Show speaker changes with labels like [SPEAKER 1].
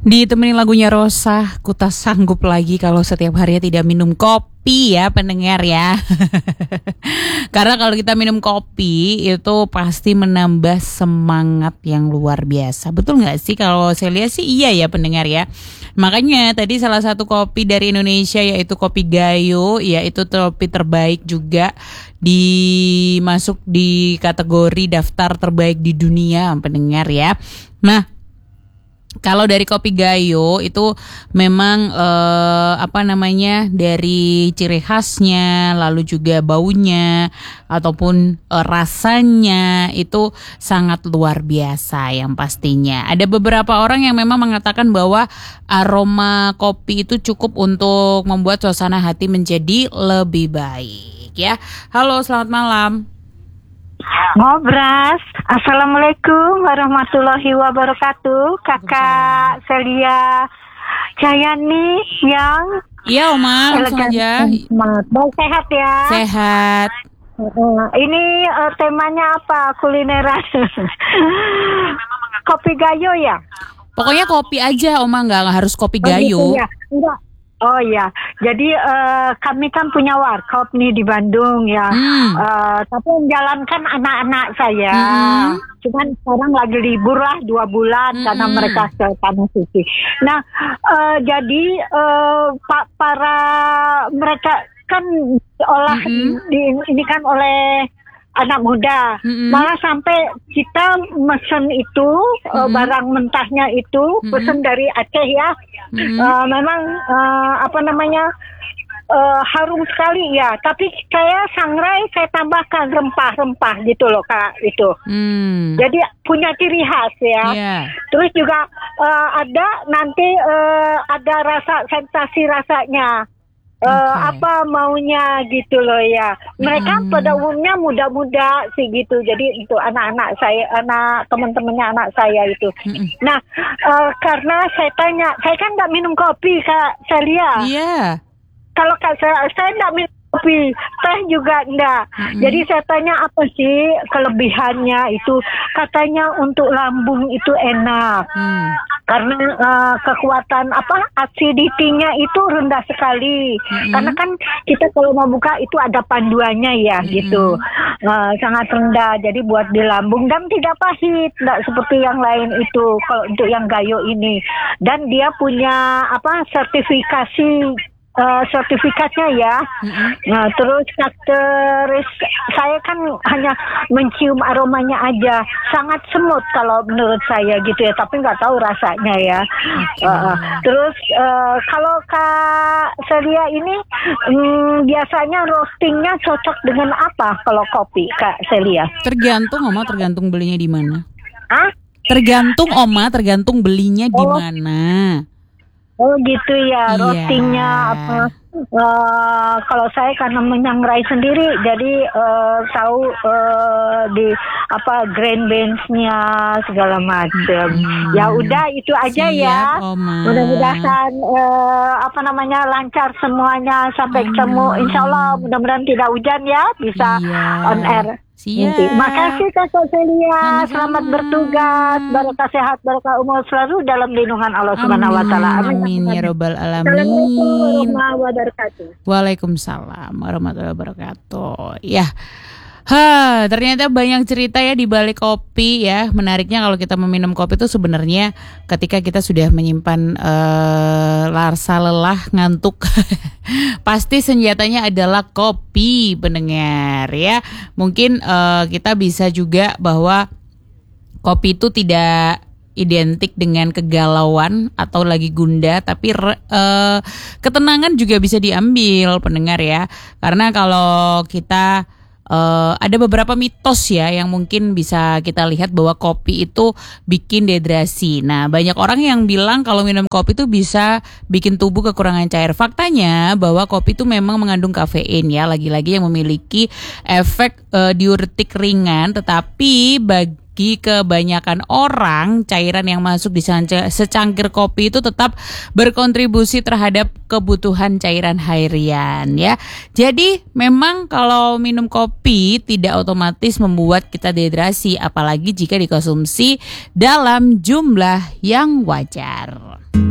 [SPEAKER 1] Ditemenin lagunya Rosa, ku tak sanggup lagi kalau setiap harinya tidak minum kopi ya pendengar ya. Karena kalau kita minum kopi itu pasti menambah semangat yang luar biasa. Betul gak sih? Kalau saya lihat sih iya ya pendengar ya. Makanya tadi salah satu kopi dari Indonesia yaitu kopi Gayo, yaitu kopi terbaik juga dimasuk di kategori daftar terbaik di dunia pendengar ya. Nah, kalau dari kopi Gayo itu memang dari ciri khasnya, lalu juga baunya ataupun rasanya itu sangat luar biasa yang pastinya. Ada beberapa orang yang memang mengatakan bahwa aroma kopi itu cukup untuk membuat suasana hati menjadi lebih baik ya. Halo, selamat malam.
[SPEAKER 2] Ngobras, Assalamualaikum warahmatullahi wabarakatuh. Kakak Celia Jayani yang
[SPEAKER 1] Oma, langsung aja.
[SPEAKER 2] Baik, sehat ya?
[SPEAKER 1] Sehat.
[SPEAKER 2] Ini temanya apa? Kulineran. Kopi Gayo ya?
[SPEAKER 1] Pokoknya kopi aja, Oma, nggak harus kopi Gayo.
[SPEAKER 2] Gitu ya? Enggak. Oh ya, jadi kami kan punya warkop nih di Bandung ya, tapi menjalankan anak-anak saya. Cuman sekarang lagi libur lah 2 bulan karena mereka ke Tanah Suci. Nah, jadi para mereka kan olah ini kan oleh anak muda, malah sampai kita mesen itu barang mentahnya itu pesen dari Aceh ya. Memang harum sekali ya, tapi saya sangrai saya tambahkan rempah-rempah gitu loh Kak itu. Jadi punya ciri khas ya. Terus juga ada nanti ada rasa sensasi rasanya. Apa maunya gitu loh ya. Mereka pada umumnya muda-muda sih gitu. Jadi itu anak-anak saya, teman-temannya anak saya itu. Nah, karena saya tanya, saya kan nggak minum kopi Kak Celia.
[SPEAKER 1] Iya.
[SPEAKER 2] Kalau Kak saya nggak minum kopi, teh juga enggak. Jadi saya tanya apa sih kelebihannya itu? Katanya untuk lambung itu enak. Karena kekuatan acidity-nya itu rendah sekali. Karena kan kita kalau mau buka itu ada panduannya ya gitu. Sangat rendah. Jadi buat di lambung dan tidak pahit, tidak seperti yang lain itu kalau untuk yang Gayo ini. Dan dia punya sertifikatnya ya. Nah, terus saya kan hanya mencium aromanya aja, sangat semut kalau menurut saya gitu ya, tapi nggak tahu rasanya ya. Terus kalau Kak Celia ini biasanya roastingnya cocok dengan apa kalau kopi Kak Celia?
[SPEAKER 1] Tergantung Oma, tergantung belinya di mana.
[SPEAKER 2] Tergantung
[SPEAKER 1] Oma, tergantung belinya di mana.
[SPEAKER 2] Oh gitu ya, roastingnya apa? Kalau saya karena menyangrai sendiri, jadi tahu di grain beans-nya segala macam. Ya udah itu aja. Siap, ya.
[SPEAKER 1] Oma.
[SPEAKER 2] Mudah-mudahan lancar semuanya sampai ketemu. Insyaallah mudah-mudahan tidak hujan ya, bisa on air.
[SPEAKER 1] Siap.
[SPEAKER 2] Terima kasih Kakak Celia. Selamat bertugas. Barokah sehat, barokah umur selalu dalam lindungan Allah Subhanahu wa taala.
[SPEAKER 1] Amin ya rabbal alamin.
[SPEAKER 2] Assalamualaikum warahmatullahi wabarakatuh.
[SPEAKER 1] Waalaikumsalam warahmatullahi wabarakatuh. Ya. Ternyata banyak cerita ya di balik kopi ya. Menariknya kalau kita meminum kopi itu sebenarnya ketika kita sudah menyimpan rasa lelah, ngantuk, pasti senjatanya adalah kopi pendengar ya. Mungkin kita bisa juga bahwa kopi itu tidak identik dengan kegalauan atau lagi gundah, tapi ketenangan juga bisa diambil pendengar ya. Karena kalau kita ada beberapa mitos ya yang mungkin bisa kita lihat bahwa kopi itu bikin dehidrasi. Nah, banyak orang yang bilang kalau minum kopi itu bisa bikin tubuh kekurangan cair. Faktanya bahwa kopi itu memang mengandung kafein ya, lagi-lagi yang memiliki efek diuretik ringan, tetapi bagi kebanyakan orang, cairan yang masuk di secangkir kopi itu tetap berkontribusi terhadap kebutuhan cairan harian ya. Jadi memang kalau minum kopi tidak otomatis membuat kita dehidrasi, apalagi jika dikonsumsi dalam jumlah yang wajar.